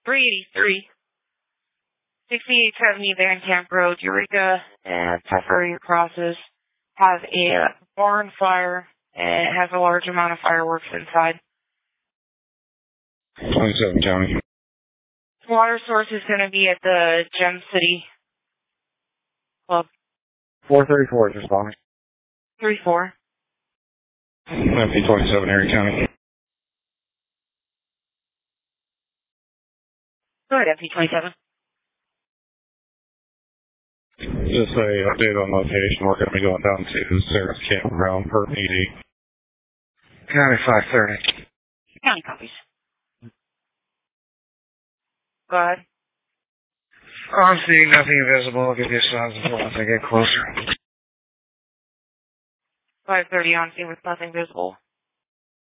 383, 6870 Van Camp Road, Eureka, and Pfeffer crosses has a barn fire, and it has a large amount of fireworks inside. 27 County. Water source is going to be at the Gem City Club. 434 is responding. 3-4. FP27 Erie County. Go ahead, FP27. Just a update on location. We're going to be going down to Sarah's Campground per PD. County 530. County copies. Go ahead. I'm seeing nothing visible. I'll give you a sign once I get closer. 530 on scene with nothing visible.